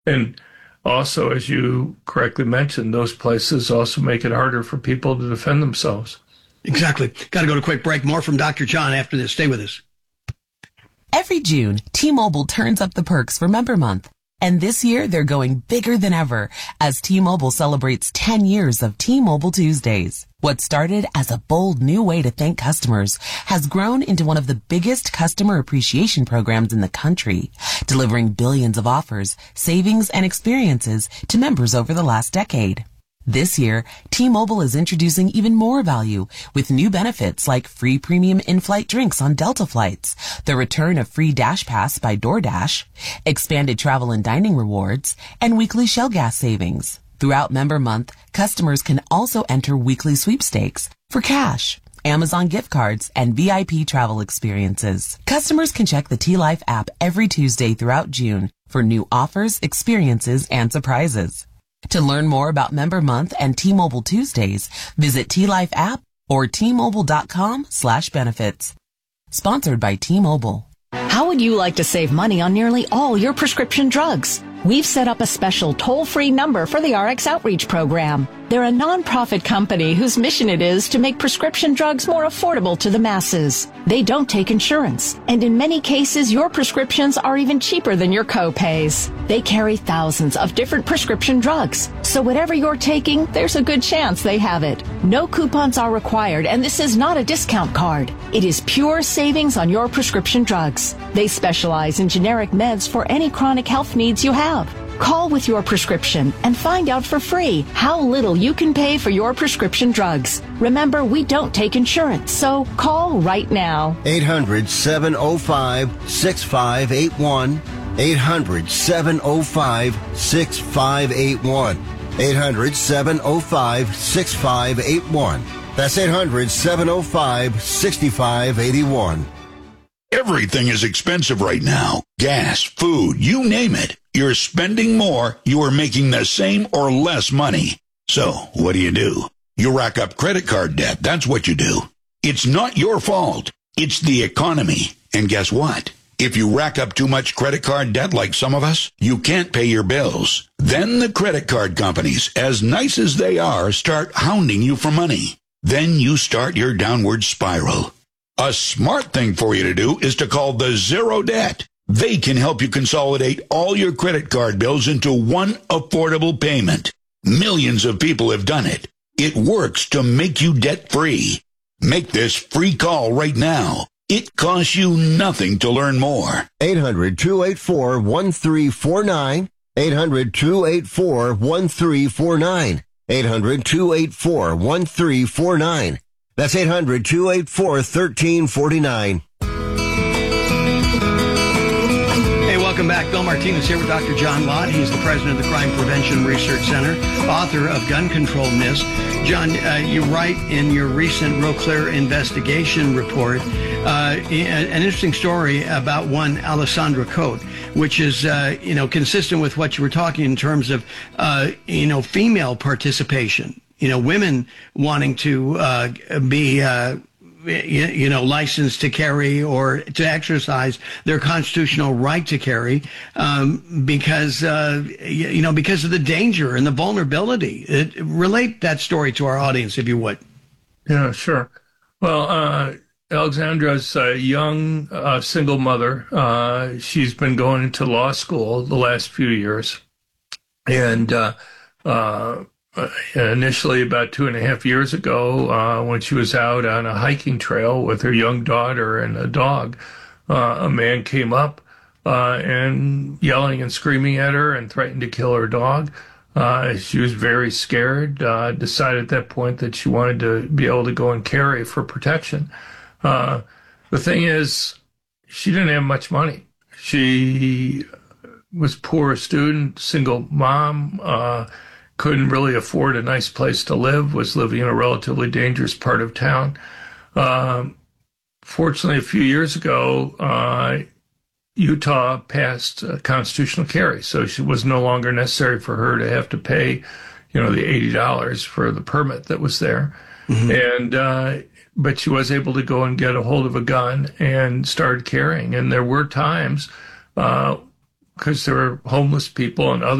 And also, as you correctly mentioned, those places also make it harder for people to defend themselves. Exactly. Got to go to a quick break. More from Dr. John after this. Stay with us. Every June, T-Mobile turns up the perks for Member Month. And this year, they're going bigger than ever as T-Mobile celebrates 10 years of T-Mobile Tuesdays. What started as a bold new way to thank customers has grown into one of the biggest customer appreciation programs in the country, delivering billions of offers, savings, and experiences to members over the last decade. This year, T-Mobile is introducing even more value with new benefits like free premium in-flight drinks on Delta flights, the return of free Dash Pass by DoorDash, expanded travel and dining rewards, and weekly Shell gas savings. Throughout Member Month, customers can also enter weekly sweepstakes for cash, Amazon gift cards, and VIP travel experiences. Customers can check the T-Life app every Tuesday throughout June for new offers, experiences, and surprises. To learn more about Member Month and T-Mobile Tuesdays, visit T-Life app or T-Mobile.com/benefits. Sponsored by T-Mobile. How would you like to save money on nearly all your prescription drugs? We've set up a special toll-free number for the RX Outreach Program. They're a nonprofit company whose mission it is to make prescription drugs more affordable to the masses. They don't take insurance, and in many cases, your prescriptions are even cheaper than your co-pays. They carry thousands of different prescription drugs, so whatever you're taking, there's a good chance they have it. No coupons are required, and this is not a discount card. It is pure savings on your prescription drugs. They specialize in generic meds for any chronic health needs you have. Call with your prescription and find out for free how little you can pay for your prescription drugs. Remember, we don't take insurance, so call right now. 800-705-6581. 800-705-6581. 800-705-6581. That's 800-705-6581. Everything is expensive right now. Gas, food, you name it. You're spending more, you are making the same or less money. So, what do? You rack up credit card debt. That's what you do. It's not your fault. It's the economy. And guess what? If you rack up too much credit card debt like some of us, you can't pay your bills. Then the credit card companies, as nice as they are, start hounding you for money. Then you start your downward spiral. A smart thing for you to do is to call the Zero Debt. They can help you consolidate all your credit card bills into one affordable payment. Millions of people have done it. It works to make you debt-free. Make this free call right now. It costs you nothing to learn more. 800-284-1349. 800-284-1349. 800-284-1349. That's 800-284-1349. Welcome back. Bill Martinez here with Dr. John Lott. He's the president of the Crime Prevention Research Center, author of Gun Control Myths. John, you write in your recent Real Clear investigation report an interesting story about one Alessandra Cote, which is, consistent with what you were talking in terms of, female participation. Women wanting to be licensed to carry or to exercise their constitutional right to carry, because of the danger and the vulnerability. Relate that story to our audience, if you would. Yeah, sure. Well, Alexandra's a young single mother. She's been going into law school the last few years, and initially about 2.5 years ago, when she was out on a hiking trail with her young daughter and a dog, a man came up and yelling and screaming at her and threatened to kill her dog. She was very scared, decided at that point that she wanted to be able to go and carry for protection. The thing is, she didn't have much money. She was a poor student, single mom, couldn't really afford a nice place to live, was living in a relatively dangerous part of town. Fortunately, a few years ago, Utah passed constitutional carry, so it was no longer necessary for her to have to pay, the $80 for the permit that was there. Mm-hmm. And but she was able to go and get a hold of a gun and started carrying. And there were times because there are homeless people and other